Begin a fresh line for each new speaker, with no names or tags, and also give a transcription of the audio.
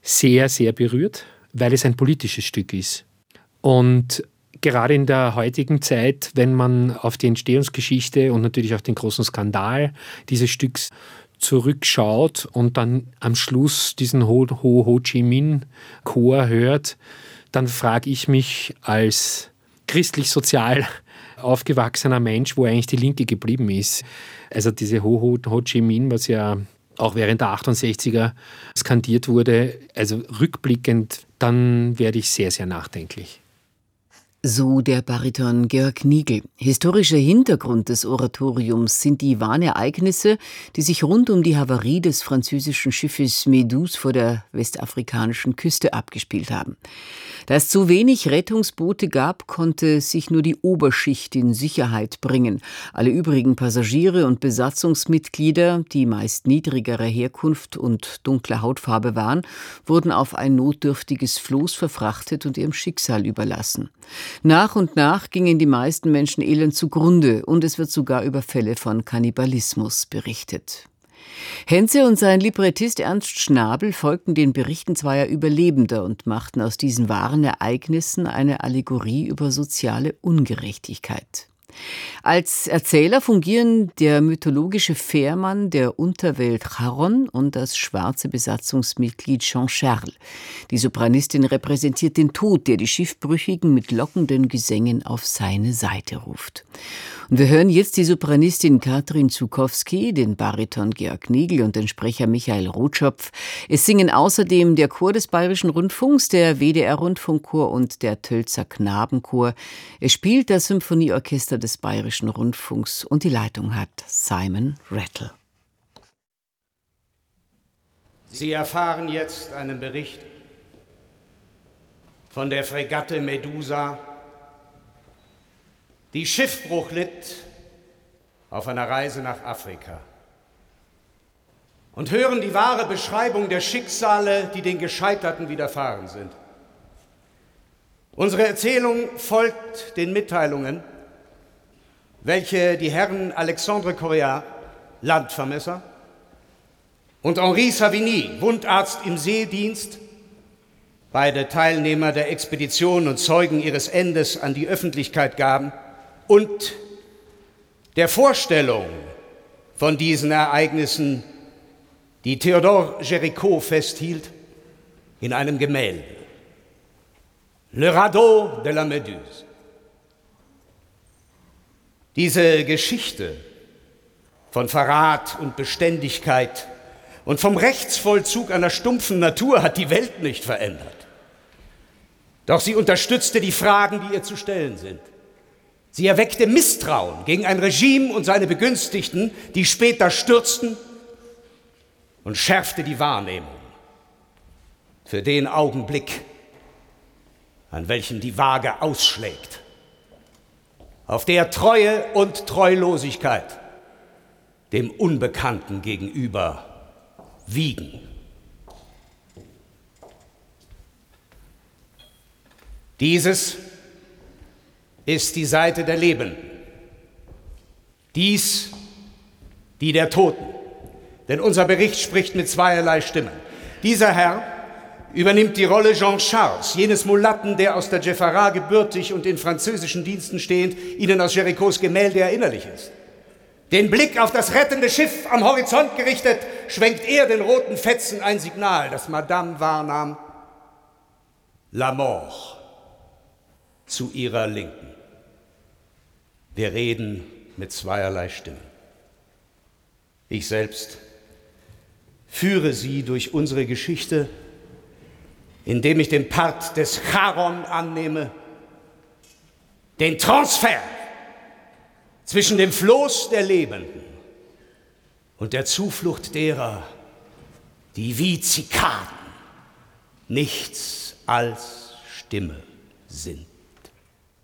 sehr, sehr berührt, weil es ein politisches Stück ist. Und gerade in der heutigen Zeit, wenn man auf die Entstehungsgeschichte und natürlich auf den großen Skandal dieses Stücks zurückschaut und dann am Schluss diesen Ho Chi Minh Chor hört, dann frage ich mich als christlich-sozial aufgewachsener Mensch, wo eigentlich die Linke geblieben ist. Also diese Ho Chi Minh, was ja auch während der 68er skandiert wurde, also rückblickend, dann werde ich sehr, sehr nachdenklich.
So der Bariton Georg Nigl. Historischer Hintergrund des Oratoriums sind die wahren Ereignisse, die sich rund um die Havarie des französischen Schiffes Méduse vor der westafrikanischen Küste abgespielt haben. Da es zu wenig Rettungsboote gab, konnte sich nur die Oberschicht in Sicherheit bringen. Alle übrigen Passagiere und Besatzungsmitglieder, die meist niedrigerer Herkunft und dunkler Hautfarbe waren, wurden auf ein notdürftiges Floß verfrachtet und ihrem Schicksal überlassen. Nach und nach gingen die meisten Menschen elend zugrunde und es wird sogar über Fälle von Kannibalismus berichtet. Henze und sein Librettist Ernst Schnabel folgten den Berichten zweier Überlebender und machten aus diesen wahren Ereignissen eine Allegorie über soziale Ungerechtigkeit. Als Erzähler fungieren der mythologische Fährmann der Unterwelt Charon und das schwarze Besatzungsmitglied Jean-Charles. Die Sopranistin repräsentiert den Tod, der die Schiffbrüchigen mit lockenden Gesängen auf seine Seite ruft. Und wir hören jetzt die Sopranistin Katrin Zukowski, den Bariton Georg Nigl und den Sprecher Michael Rotschopf. Es singen außerdem der Chor des Bayerischen Rundfunks, der WDR-Rundfunkchor und der Tölzer Knabenchor. Es spielt das Symphonieorchester des Bayerischen Rundfunks und die Leitung hat Simon Rattle.
Sie erfahren jetzt einen Bericht von der Fregatte Medusa, die Schiffbruch litt auf einer Reise nach Afrika. Und hören die wahre Beschreibung der Schicksale, die den Gescheiterten widerfahren sind. Unsere Erzählung folgt den Mitteilungen, welche die Herren Alexandre Correa, Landvermesser, und Henri Savigny, Wundarzt im Seedienst, beide Teilnehmer der Expedition und Zeugen ihres Endes, an die Öffentlichkeit gaben, und der Vorstellung von diesen Ereignissen, die Théodore Géricault festhielt, in einem Gemälde. Le Radeau de la Méduse. Diese Geschichte von Verrat und Beständigkeit und vom Rechtsvollzug einer stumpfen Natur hat die Welt nicht verändert. Doch sie unterstützte die Fragen, die ihr zu stellen sind. Sie erweckte Misstrauen gegen ein Regime und seine Begünstigten, die später stürzten, und schärfte die Wahrnehmung für den Augenblick, an welchem die Waage ausschlägt, auf der Treue und Treulosigkeit dem Unbekannten gegenüber wiegen. Dieses ist die Seite der Lebenden, dies die der Toten, denn unser Bericht spricht mit zweierlei Stimmen. Dieser Herr übernimmt die Rolle Jean Charles, jenes Mulatten, der aus der Jeffara gebürtig und in französischen Diensten stehend Ihnen aus Géricauts Gemälde erinnerlich ist. Den Blick auf das rettende Schiff am Horizont gerichtet, schwenkt er den roten Fetzen ein Signal, das Madame wahrnahm. La Mort zu ihrer Linken. Wir reden mit zweierlei Stimmen. Ich selbst führe Sie durch unsere Geschichte, indem ich den Part des Charon annehme, den Transfer zwischen dem Floß der Lebenden und der Zuflucht derer, die wie Zikaden nichts als Stimme sind.